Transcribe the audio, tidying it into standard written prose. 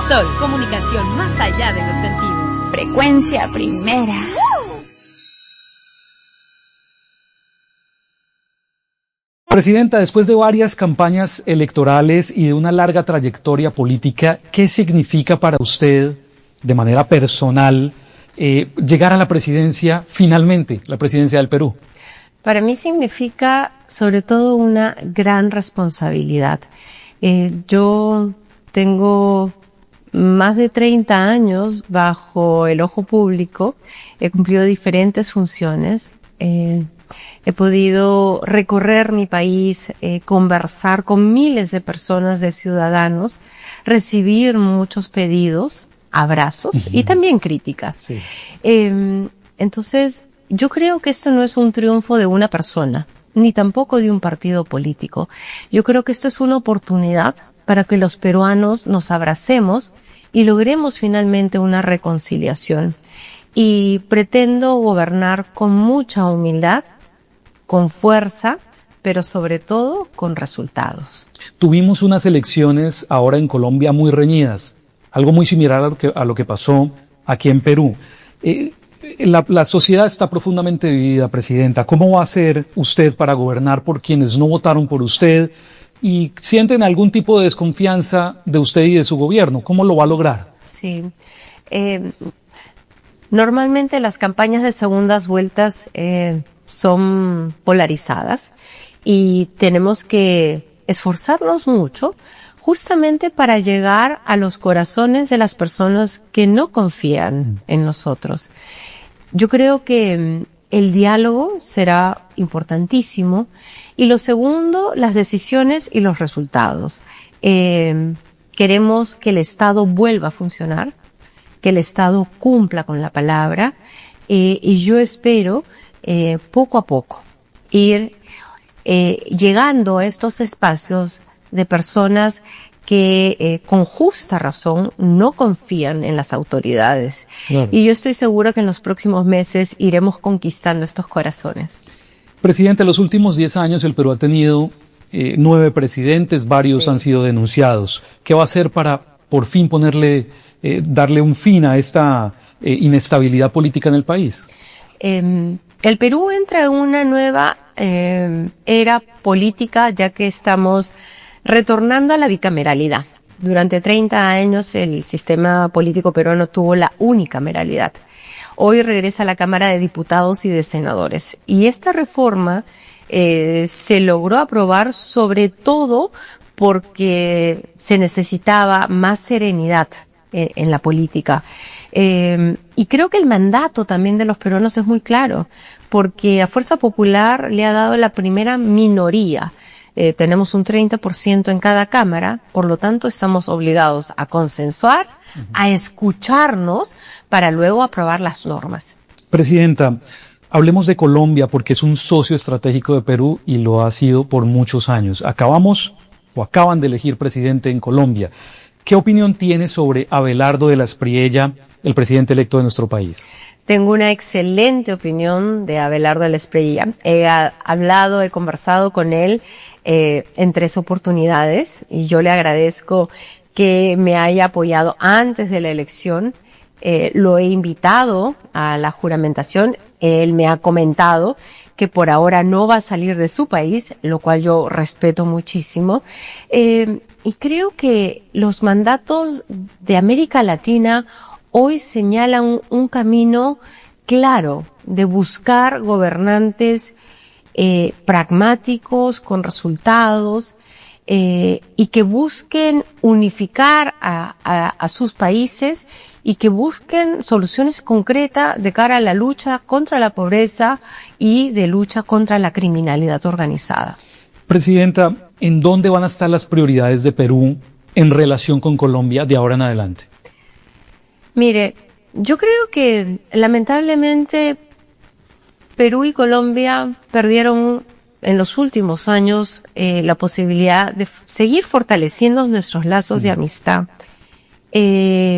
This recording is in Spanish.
Sol, comunicación más allá de los sentidos. Frecuencia primera. Presidenta, después de varias campañas electorales y de una larga trayectoria política, ¿qué significa para usted, de manera personal, llegar a la presidencia, finalmente, la presidencia del Perú? Para mí significa, sobre todo, una gran responsabilidad. Yo tengo más de 30 años bajo el ojo público, he cumplido diferentes funciones, he podido recorrer mi país, conversar con miles de personas, de ciudadanos, recibir muchos pedidos, abrazos y también críticas. Sí. Entonces, yo creo que esto no es un triunfo de una persona, ni tampoco de un partido político. Yo creo que esto es una oportunidad para que los peruanos nos abracemos y logremos finalmente una reconciliación. Y pretendo gobernar con mucha humildad, con fuerza, pero sobre todo con resultados. Tuvimos unas elecciones ahora en Colombia muy reñidas, algo muy similar a lo que pasó aquí en Perú. La sociedad está profundamente dividida, Presidenta. ¿Cómo va a hacer usted para gobernar por quienes no votaron por usted y sienten algún tipo de desconfianza de usted y de su gobierno? ¿Cómo lo va a lograr? Sí. Normalmente las campañas de segundas vueltas son polarizadas y tenemos que esforzarnos mucho justamente para llegar a los corazones de las personas que no confían en nosotros. Yo creo que el diálogo será importantísimo y lo segundo, las decisiones y los resultados. Queremos que el Estado vuelva a funcionar, que el Estado cumpla con la palabra y yo espero poco a poco ir llegando a estos espacios de personas que con justa razón no confían en las autoridades. Claro. Y yo estoy segura que en los próximos meses iremos conquistando estos corazones. Presidente, en los últimos 10 años el Perú ha tenido 9 presidentes, varios han sido denunciados. ¿Qué va a hacer para por fin darle un fin a esta inestabilidad política en el país? El Perú entra en una nueva era política, ya que estamos retornando a la bicameralidad. Durante 30 años el sistema político peruano tuvo la unicameralidad. Hoy regresa a la Cámara de Diputados y de Senadores. Y esta reforma se logró aprobar sobre todo porque se necesitaba más serenidad en la política. Y creo que el mandato también de los peruanos es muy claro, porque a Fuerza Popular le ha dado la primera minoría. Tenemos un 30% en cada cámara, por lo tanto estamos obligados a consensuar, a escucharnos para luego aprobar las normas. Presidenta, hablemos de Colombia porque es un socio estratégico de Perú y lo ha sido por muchos años. Acaban de elegir presidente en Colombia. ¿Qué opinión tiene sobre Abelardo de la Espriella, el presidente electo de nuestro país? Tengo una excelente opinión de Abelardo de la Espriella. He conversado con él en 3 oportunidades y yo le agradezco que me haya apoyado antes de la elección. Lo he invitado a la juramentación. Él me ha comentado que por ahora no va a salir de su país, lo cual yo respeto muchísimo. Y creo que los mandatos de América Latina hoy señalan un camino claro de buscar gobernantes pragmáticos, con resultados, y que busquen unificar a sus países y que busquen soluciones concretas de cara a la lucha contra la pobreza y de lucha contra la criminalidad organizada. Presidenta, ¿en dónde van a estar las prioridades de Perú en relación con Colombia de ahora en adelante? Mire, yo creo que lamentablemente Perú y Colombia perdieron en los últimos años la posibilidad de seguir fortaleciendo nuestros lazos de amistad.